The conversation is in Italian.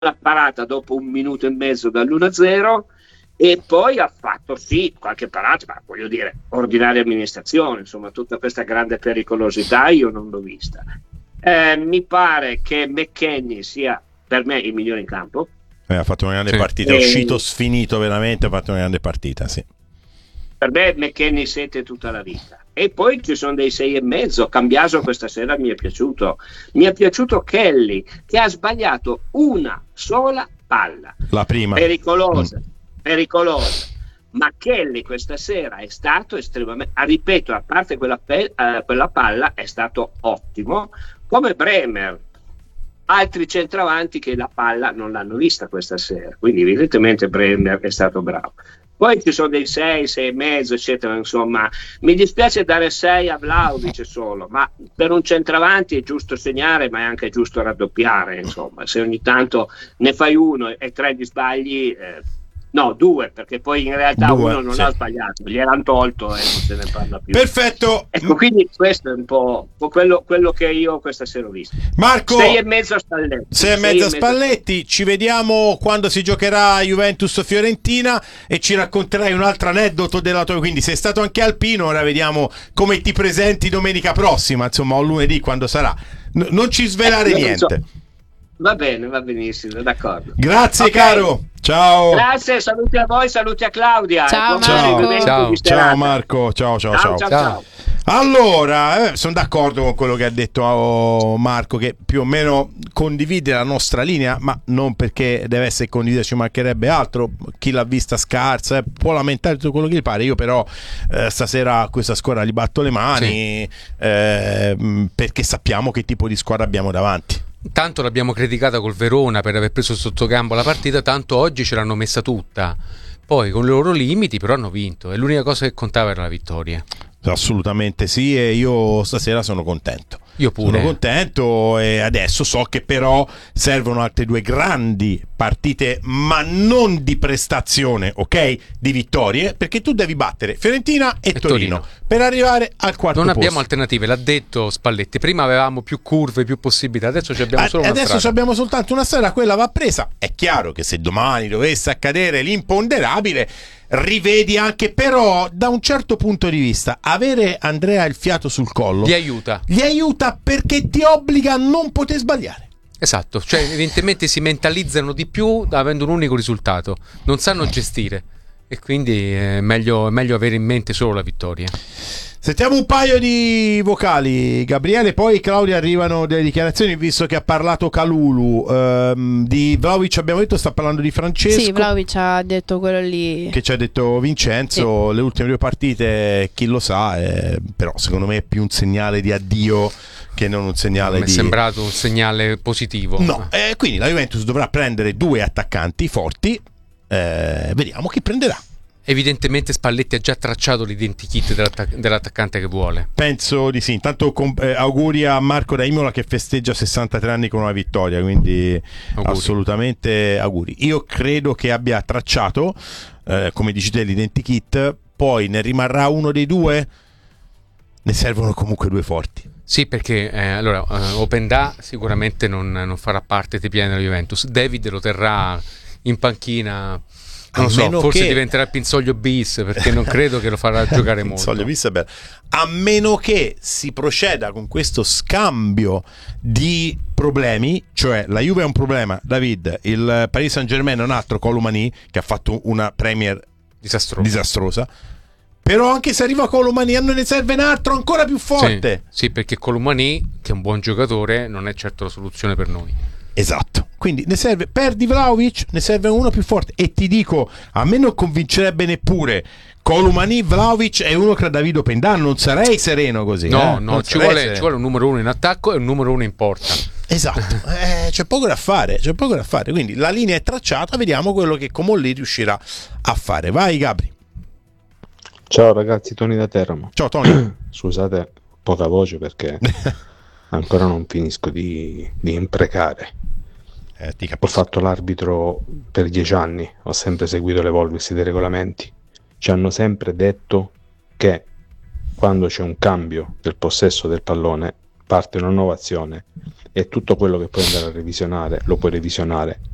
la parata dopo 1 minuto e mezzo dall'1-0, e poi ha fatto sì qualche parata, ma voglio dire, ordinaria amministrazione, insomma, tutta questa grande pericolosità io non l'ho vista. Mi pare che McKennie sia per me il migliore in campo. Ha fatto una grande partita, è uscito sfinito veramente, ha fatto una grande partita, sì. Per me McKennie 7 tutta la vita. E poi ci sono dei 6,5. Cambiaso questa sera mi è piaciuto Kelly, che ha sbagliato una sola palla, la prima pericolosa, ma Kelly questa sera è stato estremamente, ripeto, a parte quella palla, è stato ottimo, come Bremer. Altri centravanti che la palla non l'hanno vista questa sera, quindi evidentemente Bremer è stato bravo. Poi ci sono dei 6, 6,5, eccetera, insomma. Mi dispiace dare 6 a Vlahovic solo, ma per un centravanti è giusto segnare, ma è anche giusto raddoppiare, insomma. Se ogni tanto ne fai uno e 3 di sbagli, no, 2, perché poi in realtà uno non ha sbagliato, gli erano tolto e non se ne parla più. Perfetto. Ecco, quindi questo è un po' quello che io questa sera ho visto. Marco, 6,5 a Spalletti. 6,5 a Spalletti. Ci vediamo quando si giocherà Juventus-Fiorentina e ci racconterai un altro aneddoto della tua. Quindi sei stato anche alpino, ora vediamo come ti presenti domenica prossima, insomma, o lunedì quando sarà. Non ci svelare niente. Va bene, va benissimo, d'accordo. Grazie, caro. Ciao. Grazie, saluti a voi, saluti a Claudia. Ciao Marco. Ciao Marco. Ciao. Allora, sono d'accordo con quello che ha detto Marco, che più o meno condivide la nostra linea, ma non perché deve essere condivisa, ci mancherebbe altro. Chi l'ha vista scarsa può lamentare tutto quello che gli pare. Io però stasera a questa squadra gli batto le mani, perché sappiamo che tipo di squadra abbiamo davanti. Tanto l'abbiamo criticata col Verona per aver preso sotto campo la partita, tanto oggi ce l'hanno messa tutta. Poi con i loro limiti però hanno vinto e l'unica cosa che contava era la vittoria. Assolutamente sì, e io stasera sono contento. Io pure. Sono contento, e adesso so che però servono altre 2 grandi partite, ma non di prestazione, ok? Di vittorie, perché tu devi battere Fiorentina e Torino per arrivare al quarto non posto. Abbiamo alternative, l'ha detto Spalletti. Prima avevamo più curve, più possibilità, adesso abbiamo solo una strada. Adesso abbiamo soltanto una strada, quella va presa. È chiaro che se domani dovesse accadere l'imponderabile, rivedi anche, però da un certo punto di vista avere Andrea il fiato sul collo gli aiuta perché ti obbliga a non poter sbagliare. Esatto, cioè evidentemente si mentalizzano di più avendo un unico risultato, non sanno gestire e quindi è meglio avere in mente solo la vittoria. Sentiamo un paio di vocali, Gabriele, poi Claudia arrivano delle dichiarazioni, visto che ha parlato Kalulu. Di Vlahovic abbiamo detto, sta parlando di Francesco. Sì, Vlahovic ha detto quello lì che ci ha detto Vincenzo, sì. Le ultime 2 partite chi lo sa, però secondo me è più un segnale di addio che non un segnale mi è sembrato un segnale positivo. No, quindi la Juventus dovrà prendere 2 attaccanti forti, vediamo chi prenderà. Evidentemente Spalletti ha già tracciato l'identikit dell'attaccante che vuole. Penso di sì. Intanto auguri a Marco da Imola che festeggia 63 anni con una vittoria, quindi auguri. Assolutamente auguri. Io credo che abbia tracciato, come dici te, l'identikit. Poi ne rimarrà uno dei 2. Ne servono comunque 2 forti. Sì, perché allora Openda sicuramente non farà parte dei piani della Juventus. David lo terrà in panchina. Non lo so, forse diventerà Pinsoglio bis, perché non credo che lo farà giocare molto. Pinsoglio bis è bello. A meno che si proceda con questo scambio di problemi, cioè la Juve è un problema, David, il Paris Saint-Germain è un altro, Colomani, che ha fatto una Premier disastrosa. Però anche se arriva Colomani a noi ne serve un altro ancora più forte. Sì, perché Colomani, che è un buon giocatore, non è certo la soluzione per noi. Esatto, quindi ne serve, perdi Vlahovic, ne serve uno più forte. E ti dico, a me non convincerebbe neppure Colomani. Vlahovic è uno che David Openda, non sarei sereno così. No, ci vuole un numero 1 in attacco e un numero 1 in porta. Esatto, c'è poco da fare. Quindi la linea è tracciata, vediamo quello che Comolli riuscirà a fare. Vai Gabri. Ciao ragazzi, Tony da Teramo. Ciao Tony. Scusate, poca voce perché ancora non finisco di imprecare. Ho fatto l'arbitro per 10 anni, ho sempre seguito l'evolversi dei regolamenti. Ci hanno sempre detto che quando c'è un cambio del possesso del pallone parte una nuova azione e tutto quello che puoi andare a revisionare lo puoi revisionare